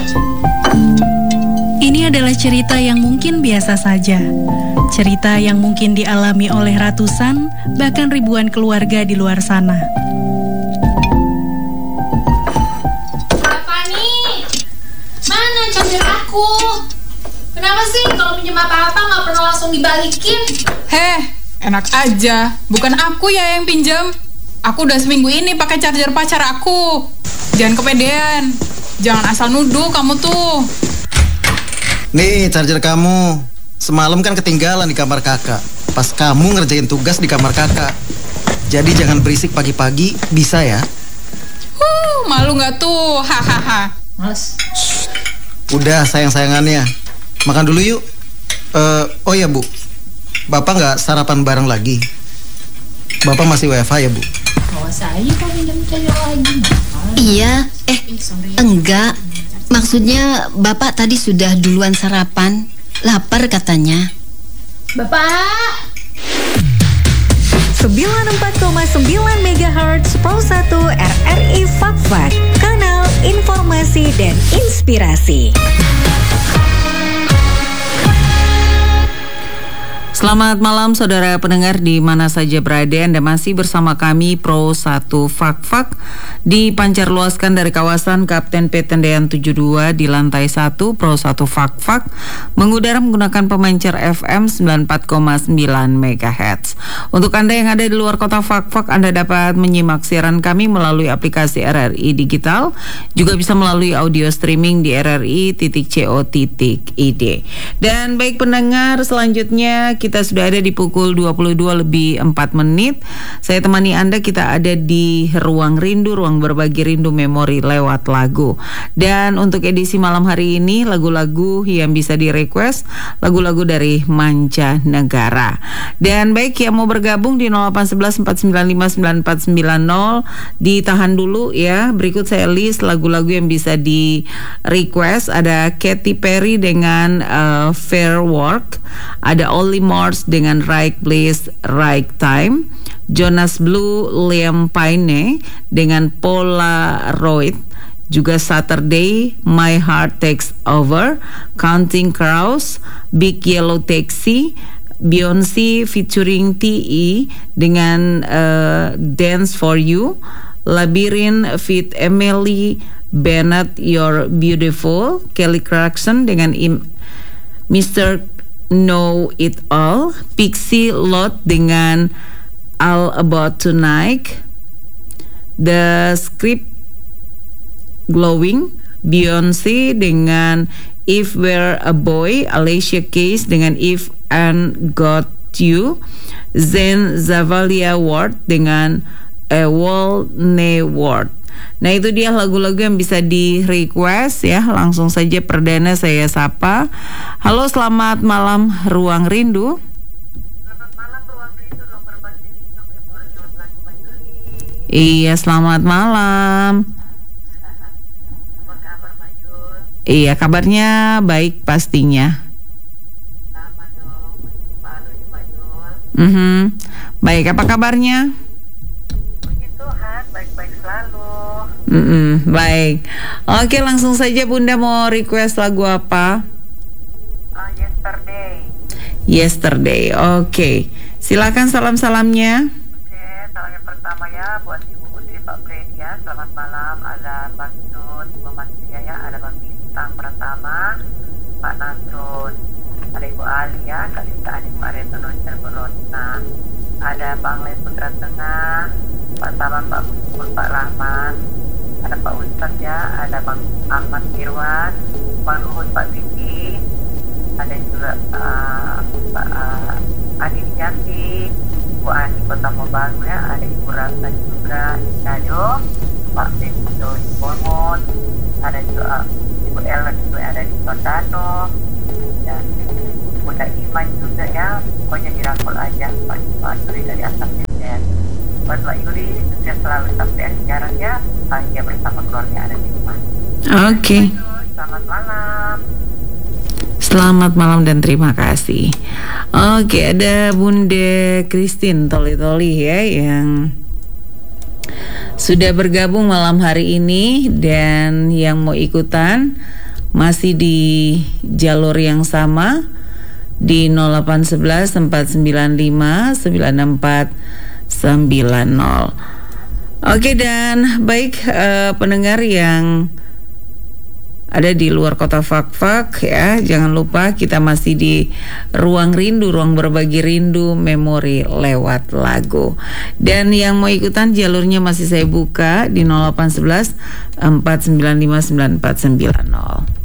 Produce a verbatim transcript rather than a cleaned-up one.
Ini adalah cerita yang mungkin biasa saja. Cerita yang mungkin dialami oleh ratusan, bahkan ribuan keluarga di luar sana. Apa nih? Mana charger aku? Kenapa sih kalau pinjam apa-apa nggak pernah langsung dibalikin? Heh, enak aja. Bukan aku ya yang pinjam. Aku udah seminggu ini pakai charger pacar aku. Jangan kepedean. Jangan asal nuduh kamu tuh. Nih charger kamu. Semalam kan ketinggalan di kamar kakak. Pas kamu ngerjain tugas di kamar kakak. Jadi jangan berisik pagi-pagi, bisa ya? Huh, malu nggak tuh? Hahaha. Males. Udah sayang-sayangannya. Makan dulu yuk. Uh, oh ya Bu, Bapak nggak sarapan bareng lagi? Bapak masih W F H ya Bu? Awas aja kalau pinjam charger lagi. Iya, eh enggak. Maksudnya Bapak tadi sudah duluan sarapan. Lapar katanya. Bapak. sembilan puluh empat koma sembilan megahertz Pro satu R R I Fakfak, kanal informasi dan inspirasi. Selamat malam saudara pendengar di mana saja berada. Anda masih bersama kami Pro satu Fakfak dipancarluaskan dari kawasan Kapten Petendean tujuh puluh dua di lantai satu Pro satu Fakfak mengudara menggunakan pemancar F M sembilan puluh empat koma sembilan megahertz. Untuk Anda yang ada di luar kota Fakfak, Anda dapat menyimak siaran kami melalui aplikasi R R I Digital, juga bisa melalui audio streaming di r r i titik co titik i d. Dan baik pendengar, selanjutnya kita Kita sudah ada di pukul dua puluh dua lebih empat menit. Saya temani Anda, kita ada di Ruang Rindu, ruang berbagi rindu memori lewat lagu. Dan untuk edisi malam hari ini, lagu-lagu yang bisa di-request, lagu-lagu dari mancanegara. Dan baik yang mau bergabung di nol delapan satu satu empat sembilan lima sembilan empat sembilan nol, ditahan dulu ya. Berikut saya list lagu-lagu yang bisa di-request. Ada Katy Perry dengan uh, Fair Work, ada Only Mars dengan Right Place, Right Time, Jonas Blue, Liam Payne dengan Polaroid, juga Saturday, My Heart Takes Over, Counting Crows, Big Yellow Taxi, Beyonce featuring T E dengan uh, Dance For You, Labyrinth feat Emily Bennett, You're Beautiful, Kelly Clarkson dengan Im- mister Know It All, Pixie Lott dengan All About Tonight, The Script Glowing, Beyonce dengan If We're a Boy, Alicia Keys dengan If and Got You, Zen Zavalia Ward dengan A Wall Ne Ward. Nah itu dia lagu-lagu yang bisa di request ya. Langsung saja perdana saya sapa. Halo, selamat malam Ruang Rindu. Selamat malam Ruang Rindu, ruang berbagi rindu memori lewat lagu Bayuli. Iya, selamat malam. Apa kabar Mbak Yul? Iya, kabarnya baik pastinya. Sama dong, masih di Palu nih Mbak Yul. Mm-hmm. Baik, apa kabarnya? Puji Tuhan, baik-baik selalu. Mm-mm, baik. Oke, langsung saja Bunda mau request lagu apa? Uh, yesterday. Yesterday. Oke. Silakan salam-salamnya. Oke, salam yang pertama ya buat Ibu Putri Pak Fredia. Selamat malam. Ada Bang Jun, Ibu Mas Ria ya. Ada Bang Bintang Pratama, Pak Nasrun. Ada Ibu Alia, Kak Lita Adik, Pak Reto Noncer Berotna. Ada Bang Le Putra Tengah, Pak Taman, Pak Muspul, Pak Rahman. Ada Pak Ustadz ya, ada Bang Ahmad Irwan, Bang Ruhut, Pak Vicky, ada juga uh, Pak uh, Adi Yanti, Bu Ani Kota Mobagu ya, ada Ibu Ratna juga, Ikado, Pak Beto Bormon, ada juga uh, Ibu Ellen juga ada di Tondano, dan Bunda Iman juga ya, pokoknya dirangkul aja Pak Pak Yuri dari Asap Desen. Buat Mbak Yuri, sukses selalu sampai akhir jarangnya, bahagia bersama keluarga ada di rumah. Oke. Okay. Selamat malam. Selamat malam dan terima kasih. Oke, okay, ada Bunda Christine Toli-Toli ya yang sudah bergabung malam hari ini, dan yang mau ikutan masih di jalur yang sama di nol delapan satu satu empat sembilan lima sembilan empat sembilan nol. Oke, dan baik uh, pendengar yang ada di luar kota Fak-Fak ya, jangan lupa kita masih di ruang rindu, ruang berbagi rindu, memori lewat lagu. Dan yang mau ikutan jalurnya masih saya buka di nol delapan satu satu empat sembilan lima sembilan empat sembilan nol.